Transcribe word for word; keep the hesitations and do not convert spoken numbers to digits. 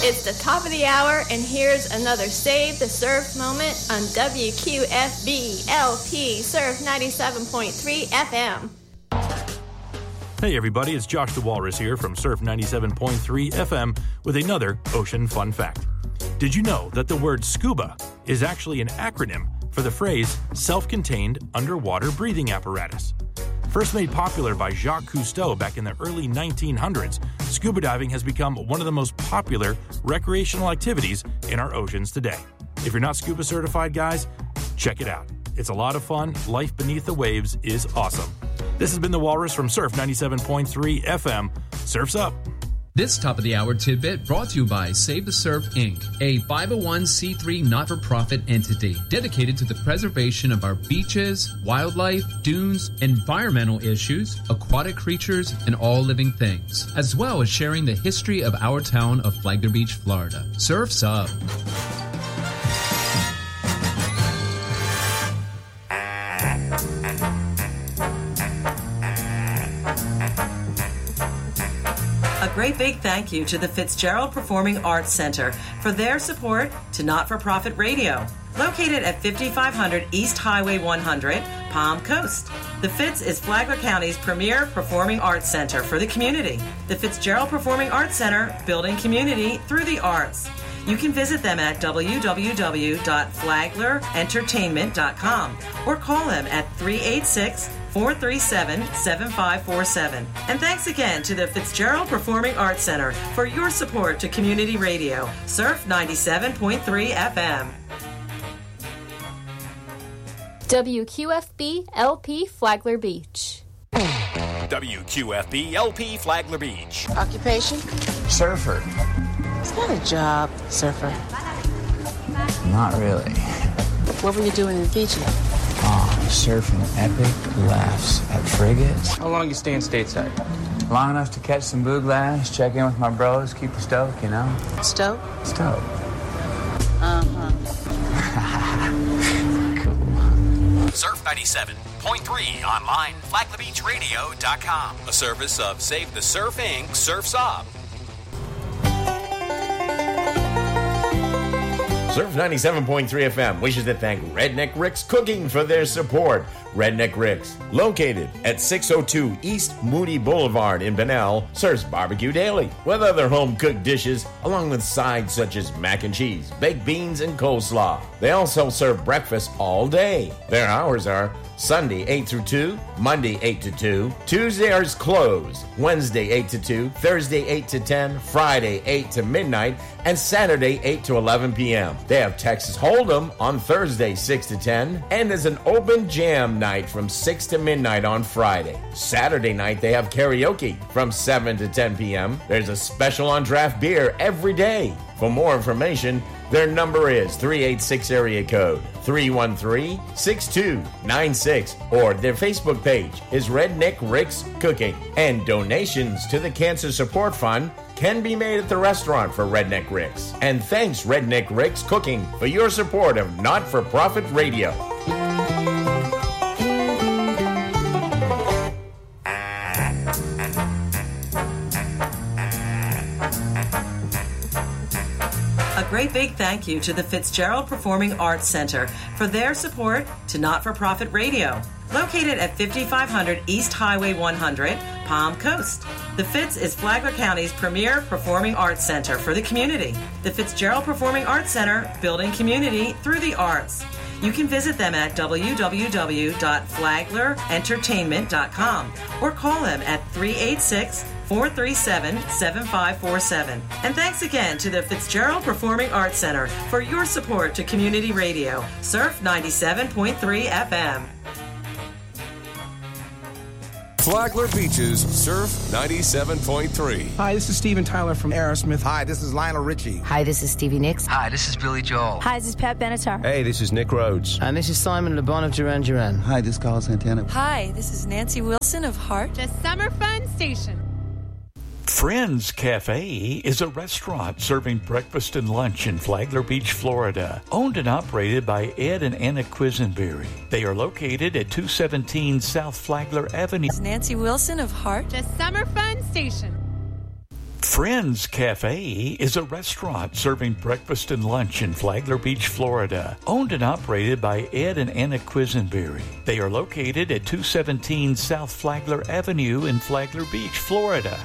It's the top of the hour, and here's another Save the Surf moment on W Q F B L P Surf ninety-seven point three F M. Hey everybody, it's Josh the Walrus here from Surf ninety-seven point three F M with another ocean fun fact. Did you know that the word scuba is actually an acronym for the phrase self-contained underwater breathing apparatus? First made popular by Jacques Cousteau back in the early nineteen hundreds, scuba diving has become one of the most popular recreational activities in our oceans today. If you're not scuba certified, guys, check it out. It's a lot of fun. Life beneath the waves is awesome. This has been the Walrus from Surf ninety-seven point three F M. Surf's up. This top-of-the-hour tidbit brought to you by Save the Surf, Incorporated, a five oh one c three not-for-profit entity dedicated to the preservation of our beaches, wildlife, dunes, environmental issues, aquatic creatures, and all living things, as well as sharing the history of our town of Flagler Beach, Florida. Surf's up. A great big thank you to the Fitzgerald Performing Arts Center for their support to Not-for-Profit Radio, located at fifty-five hundred East Highway one hundred, Palm Coast. The Fitz is Flagler County's premier performing arts center for the community. The Fitzgerald Performing Arts Center, building community through the arts. You can visit them at w w w dot flagler entertainment dot com or call them at three eight six, four three seven, seven five four seven. And thanks again to the Fitzgerald Performing Arts Center for your support to community radio, Surf ninety-seven point three F M. W Q F B L P Flagler Beach. W Q F B L P Flagler Beach. Occupation? Surfer. It's not a job, surfer. Not really. What were you doing in Fiji? Oh, surfing epic laughs at frigates. How long you staying stateside? Long enough to catch some boo glass, check in with my bros, keep the stoke, you know? Stoke? Stoke. Uh-huh. Cool. Surf ninety-seven point three online, flagler beach radio dot com. A service of Save the Surf, Incorporated. Surf's up. Surf ninety-seven point three F M wishes to thank Redneck Rick's Cooking for their support. Redneck Rick's, located at six oh two East Moody Boulevard in Bunnell, serves barbecue daily with other home-cooked dishes, along with sides such as mac and cheese, baked beans, and coleslaw. They also serve breakfast all day. Their hours are Sunday eight through two, Monday eight to two, Tuesday is closed, Wednesday eight to two, Thursday eight to ten, Friday eight to midnight, and Saturday eight to eleven p.m. They have Texas Hold'em on Thursday six to ten, and is an open jam night from six to midnight on Friday. Saturday night they have karaoke from seven to ten p.m. There's a special on draft beer every day. For more information, their number is three eight six area code three one three, six two nine six, or their Facebook page is Redneck Rick's Cooking. And donations to the Cancer Support Fund can be made at the restaurant for Redneck Rick's. And thanks, Redneck Rick's Cooking, for your support of Not-for-Profit Radio. A great big thank you to the Fitzgerald Performing Arts Center for their support to Not-for-Profit Radio, located at fifty-five hundred East Highway one hundred, Palm Coast. The Fitz is Flagler County's premier performing arts center for the community. The Fitzgerald Performing Arts Center, building community through the arts. You can visit them at w w w dot flagler entertainment dot com or call them at three eight six, four three seven, seven five four seven. And thanks again to the Fitzgerald Performing Arts Center for your support to community radio, Surf ninety-seven point three F M. Flagler Beach's Surf ninety-seven point three. Hi, this is Steven Tyler from Aerosmith. Hi, this is Lionel Richie. Hi, this is Stevie Nicks. Hi, this is Billy Joel. Hi, this is Pat Benatar. Hey, this is Nick Rhodes. And this is Simon Le Bon of Duran Duran. Hi, this is Carlos Santana. Hi, this is Nancy Wilson of Heart. The Summer Fun Station. Friends Cafe is a restaurant serving breakfast and lunch in Flagler Beach, Florida. Owned and operated by Ed and Anna Quisenberry. They are located at two seventeen South Flagler Avenue. Nancy Wilson of Heart. The Summer Fun Station. Friends Cafe is a restaurant serving breakfast and lunch in Flagler Beach, Florida. Owned and operated by Ed and Anna Quisenberry. They are located at two seventeen South Flagler Avenue in Flagler Beach, Florida.